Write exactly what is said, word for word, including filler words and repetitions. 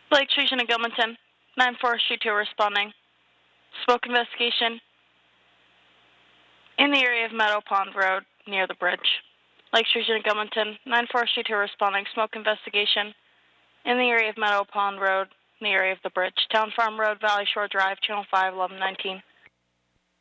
Lake Station and Gilmanton. nine Forestry two responding. Smoke investigation in the area of Meadow Pond Road near the bridge. Lake Station and Gilmanton. nine Forestry two responding. Smoke investigation in the area of Meadow Pond Road in the area of the bridge. Town Farm Road, Valley Shore Drive, Channel five, eleven nineteen.